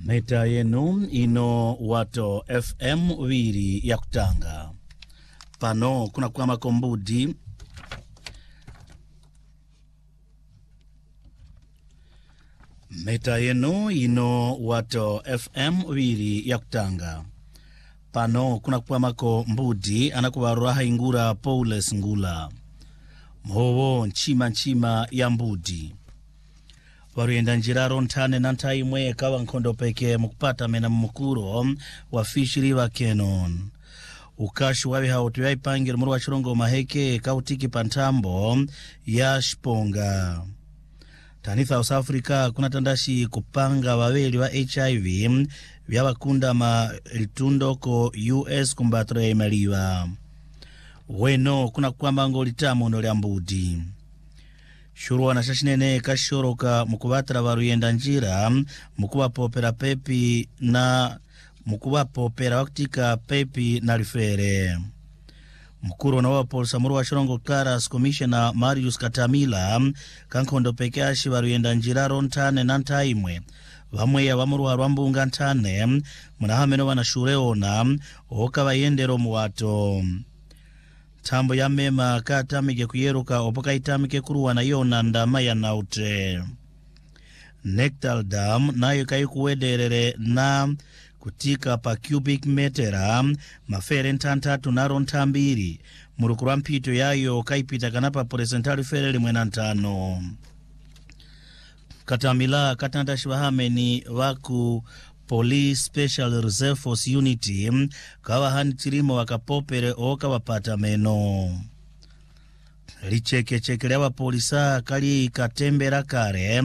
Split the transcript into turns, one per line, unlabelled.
Meta yenu ino wato FM wiri ya kutanga. Pano kuna kwa makombudi. Meta yenu ino wato FM wiri ya kutanga. Pano kuna kwa makombudi anakuwa ingura Paules Ngula. Mhowo nchima ya mbudi. Waruyenda njiraro ntane nantai mwe kawa nkondo peke mkupata mena mkuro wa fishiri wa Kenon. Ukashu wawi hautu ya ipangir muru wa chirongo maheke kautiki pantambo ya Shponga. Tanitha South Africa kuna tandashi kupanga waweli wa HIV vya wakunda malitundo ko US kumbatre maliwa. Weno kuna kwamba ngolitamu nole ambudi. Shuru na shashinene kashoroka mukubatra waruyenda njira mukuba popera pepi na mukuba popera wakitika pepi na rifere. Mkuru na wapolisa muru wa Shirongo Karas Commissioner Marius Katamila kankondo pekeashi waruyenda njira rontane nantaimwe wamwe ya wamuru wa rwambunga ntane munahameno wana shureona oka wayendero muwato. Tambo ya mema katamike kuyeruka opoka itamike kuruwa na yona ndama ya naute. Nectal Dam nayo kayukuwederere na kutika pa cubic metera mafere ntantatu naro ntambiri. Murukura mpito yayo kaipita kanapa presentari fere limwena ntano. Katamila katanda shivahameni waku Police Special Reserve Force Unity kawa hanitirimo wakapopere oka wapata meno. Licheke chekelewa polisa kali katembera kare